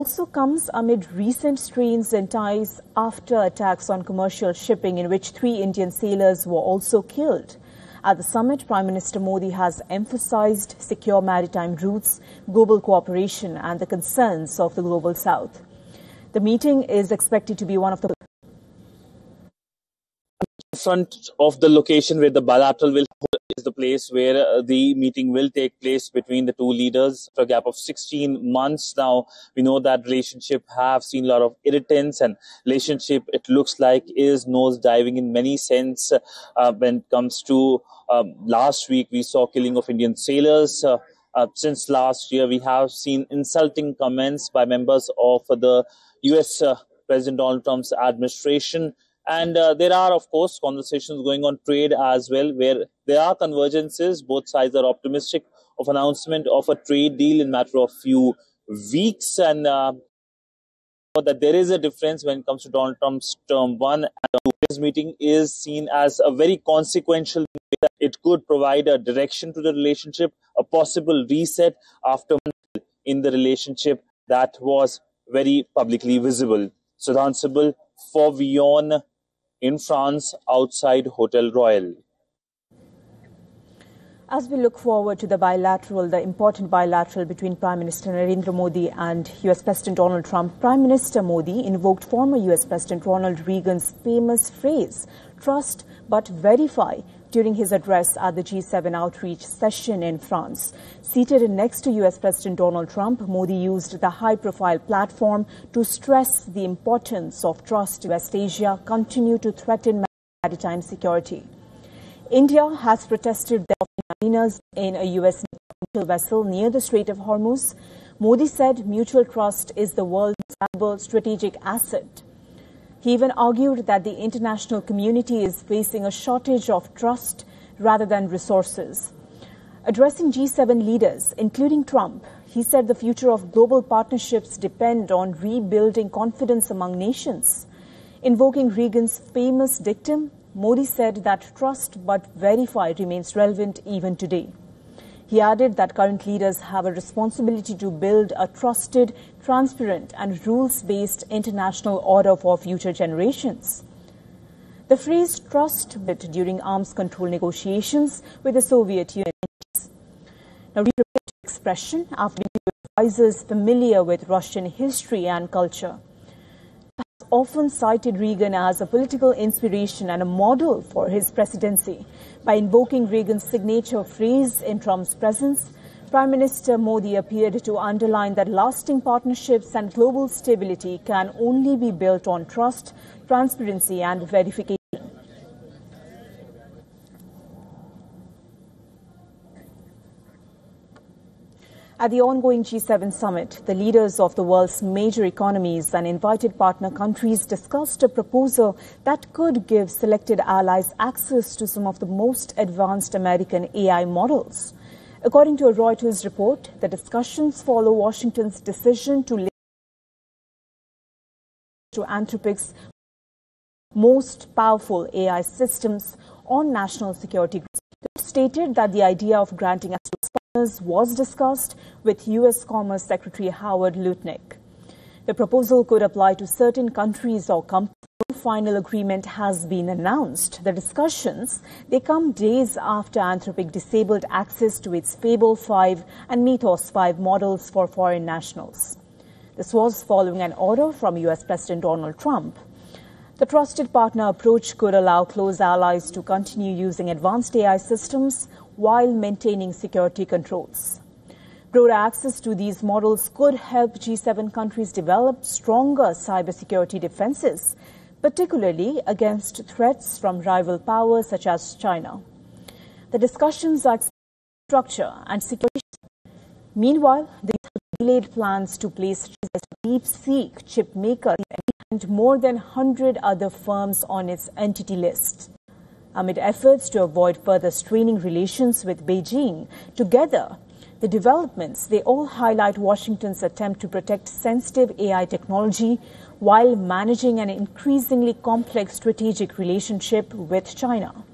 Also comes amid recent strains and ties after attacks on commercial shipping in which 3 Indian sailors were also killed. At the summit, Prime Minister Modi has emphasized secure maritime routes, global cooperation and the concerns of the Global South. The meeting is expected to be one of the front of the location where the bilateral will is the place where the meeting will take place between the two leaders for a gap of 16 months. Now, we know that relationship have seen a lot of irritants, and relationship, it looks like, is nose diving in many sense. When it comes to last week, we saw killing of Indian sailors. Since last year, we have seen insulting comments by members of the US President Donald Trump's administration. And there are, of course, conversations going on trade as well, where there are convergences. Both sides are optimistic of announcement of a trade deal in a matter of few weeks. And that there is a difference when it comes to Donald Trump's term 1. And his meeting is seen as a very consequential. It could provide a direction to the relationship, a possible reset after in the relationship that was very publicly visible. Sudhan Sibal for WION in France, outside Hotel Royal. As we look forward to the important bilateral between Prime Minister Narendra Modi and US President Donald Trump, Prime Minister Modi invoked former US President Ronald Reagan's famous phrase, "Trust but verify," during his address at the G7 outreach session in France. Seated next to US President Donald Trump, Modi used the high-profile platform to stress the importance of trust. West Asia continue to threaten maritime security. India has protested the mariners in a US vessel near the Strait of Hormuz. Modi said mutual trust is the world's valuable strategic asset. He even argued that the international community is facing a shortage of trust rather than resources. Addressing G7 leaders, including Trump, he said the future of global partnerships depend on rebuilding confidence among nations. Invoking Reagan's famous dictum, Modi said that trust but verify remains relevant even today. He added that current leaders have a responsibility to build a trusted, transparent and rules-based international order for future generations. The phrase "trust" during arms control negotiations with the Soviet Union. Now, repeated expression after advisors familiar with Russian history and culture. Has often cited Reagan as a political inspiration and a model for his presidency. By invoking Reagan's signature phrase in Trump's presence, Prime Minister Modi appeared to underline that lasting partnerships and global stability can only be built on trust, transparency and verification. At the ongoing G7 summit, the leaders of the world's major economies and invited partner countries discussed a proposal that could give selected allies access to some of the most advanced American AI models. According to a Reuters report, the discussions follow Washington's decision to Anthropic's most powerful AI systems on national security grounds. It stated that the idea of granting access was discussed with U.S. Commerce Secretary Howard Lutnick. The proposal could apply to certain countries or companies. No final agreement has been announced. The discussions, they come days after Anthropic disabled access to its Fable 5 and Mythos 5 models for foreign nationals. This was following an order from U.S. President Donald Trump. The trusted partner approach could allow close allies to continue using advanced AI systems while maintaining security controls. Broader access to these models could help G7 countries develop stronger cybersecurity defenses, particularly against threats from rival powers such as China. The discussions are structure and security. Meanwhile, the delayed plans to place DeepSeek chip maker and more than 100 other firms on its entity list. Amid efforts to avoid further straining relations with Beijing, together, the developments, they all highlight Washington's attempt to protect sensitive AI technology while managing an increasingly complex strategic relationship with China.